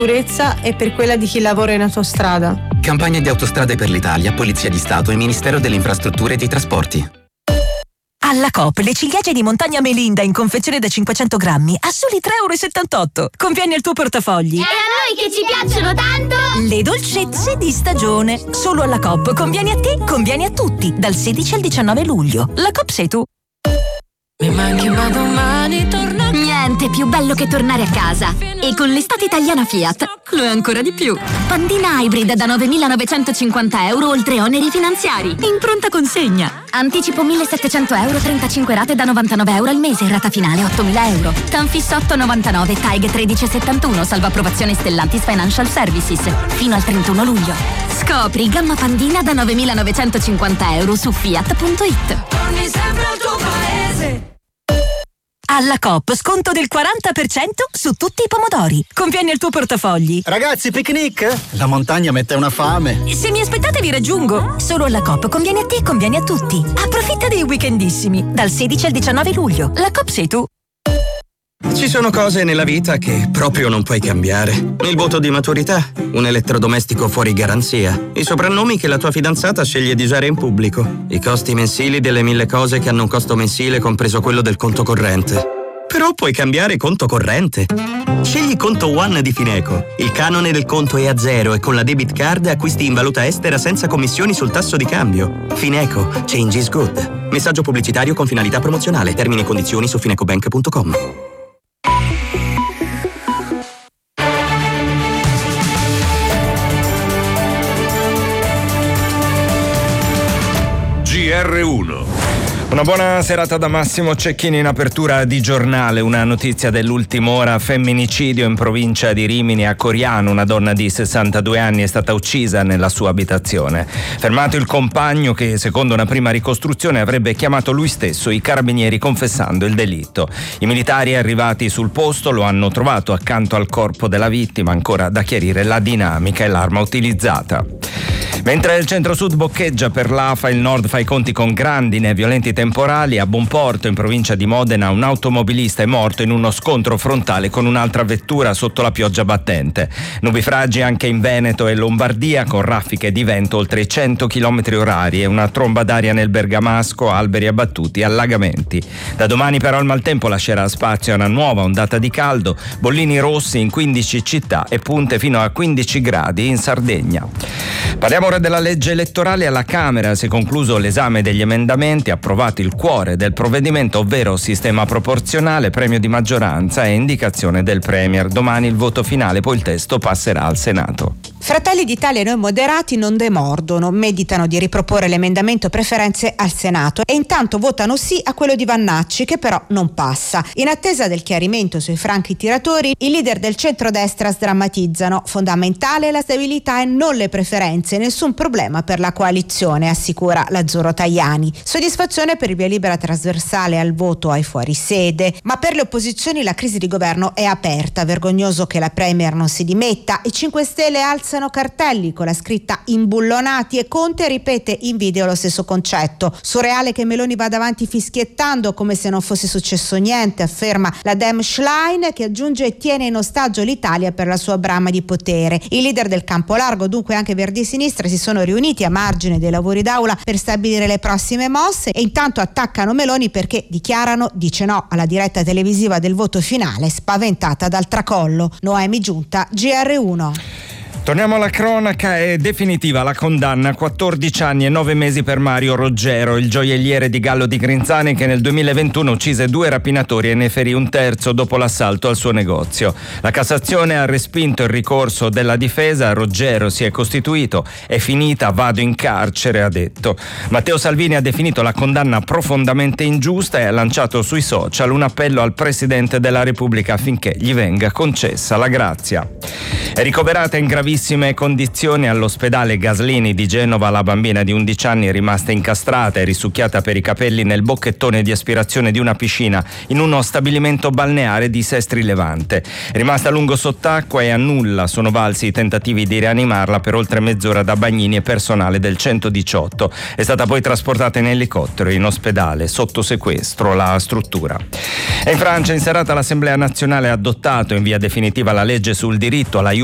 sicurezza e per quella di chi lavora in autostrada. Campagna di Autostrade per l'Italia, Polizia di Stato e Ministero delle Infrastrutture e dei Trasporti. Alla Coop le ciliegie di Montagna Melinda in confezione da 500 grammi a soli 3,78 €. Conviene al tuo portafogli. E a noi che ci piacciono tanto! Le dolcezze di stagione. Solo alla Coop. Conviene a te, conviene a tutti. Dal 16 al 19 luglio. La Coop sei tu. Mi manchi ma domani torno. Niente più bello che tornare a casa. E con l'estate italiana Fiat lo è ancora di più. Pandina Hybrid da 9.950 € oltre oneri finanziari. In pronta consegna. Anticipo 1.700 €, 35 rate da 99 € al mese. Rata finale 8.000 €. Tanfis 8,99, TAEG 13,71. Salvo approvazione Stellantis Financial Services. Fino al 31 luglio. Scopri gamma Pandina da 9.950 € su Fiat.it. Torni sempre al tuo paese. Alla Coop sconto del 40% su tutti i pomodori. Conviene al tuo portafogli. Ragazzi, picnic? La montagna mette una fame. Se mi aspettate vi raggiungo. Solo alla Coop. Conviene a te, conviene a tutti. Approfitta dei weekendissimi. Dal 16 al 19 luglio. La Coop sei tu. Ci sono cose nella vita che proprio non puoi cambiare. Il voto di maturità, un elettrodomestico fuori garanzia, i soprannomi che la tua fidanzata sceglie di usare in pubblico, i costi mensili delle 1000 cose che hanno un costo mensile compreso quello del conto corrente. Però puoi cambiare conto corrente. Scegli Conto One di Fineco. Il canone del conto è a zero e con la debit card acquisti in valuta estera senza commissioni sul tasso di cambio. Fineco. Change is good. Messaggio pubblicitario con finalità promozionale. Termini e condizioni su finecobank.com. GR1. Una buona serata da Massimo Cecchini in apertura di giornale. Una notizia dell'ultima ora: femminicidio in provincia di Rimini. A Coriano una donna di 62 anni è stata uccisa nella sua abitazione. Fermato il compagno che, secondo una prima ricostruzione, avrebbe chiamato lui stesso i carabinieri confessando il delitto. I militari arrivati sul posto lo hanno trovato accanto al corpo della vittima, ancora da chiarire la dinamica e l'arma utilizzata. Mentre il centro-sud boccheggia per l'AFA, il nord fa i conti con grandine e violenti temporali. A Bonporto, in provincia di Modena, un automobilista è morto in uno scontro frontale con un'altra vettura sotto la pioggia battente. Nubifragi anche in Veneto e Lombardia, con raffiche di vento oltre i 100 km/h e una tromba d'aria nel Bergamasco, alberi abbattuti, allagamenti. Da domani però il maltempo lascerà spazio a una nuova ondata di caldo, bollini rossi in 15 città e punte fino a 15 gradi in Sardegna. Parliamo ora della legge elettorale. Alla Camera si è concluso l'esame degli emendamenti, approvato il cuore del provvedimento, ovvero sistema proporzionale, premio di maggioranza e indicazione del Premier. Domani il voto finale, poi il testo passerà al Senato. Fratelli d'Italia e Noi Moderati non demordono, meditano di riproporre l'emendamento preferenze al Senato e intanto votano sì a quello di Vannacci, che però non passa. In attesa del chiarimento sui franchi tiratori, i leader del centrodestra sdrammatizzano: fondamentale la stabilità e non le preferenze, nessun problema per la coalizione, assicura Lazzaro Tajani. Soddisfazione per il via libera trasversale al voto ai fuorisede, ma per le opposizioni la crisi di governo è aperta. Vergognoso che la Premier non si dimetta. I 5 Stelle alzano cartelli con la scritta imbullonati e Conte ripete in video lo stesso concetto. Surreale che Meloni vada avanti fischiettando come se non fosse successo niente, afferma la Dem Schlein, che aggiunge e tiene in ostaggio l'Italia per la sua brama di potere. I leader del campo largo, dunque anche Verdi e Sinistra, si sono riuniti a margine dei lavori d'aula per stabilire le prossime mosse e intanto attaccano Meloni perché dice no alla diretta televisiva del voto finale, spaventata dal tracollo. Noemi Giunta, GR1. Torniamo alla cronaca. È definitiva la condanna a 14 anni e 9 mesi per Mario Roggero, il gioielliere di Gallo di Grinzane che nel 2021 uccise 2 rapinatori e ne ferì un terzo dopo l'assalto al suo negozio. La Cassazione ha respinto il ricorso della difesa. Roggero si è costituito, è finita, vado in carcere, ha detto. Matteo Salvini ha definito la condanna profondamente ingiusta e ha lanciato sui social un appello al Presidente della Repubblica affinché gli venga concessa la grazia. È ricoverata in gravissime condizioni all'ospedale Gaslini di Genova la bambina di 11 anni rimasta incastrata e risucchiata per i capelli nel bocchettone di aspirazione di una piscina in uno stabilimento balneare di Sestri Levante. Rimasta a lungo sott'acqua e a nulla sono valsi i tentativi di rianimarla per oltre mezz'ora da bagnini e personale del 118. È stata poi trasportata in elicottero in ospedale, sotto sequestro la struttura. E in Francia in serata l'Assemblea nazionale ha adottato in via definitiva la legge sul diritto alla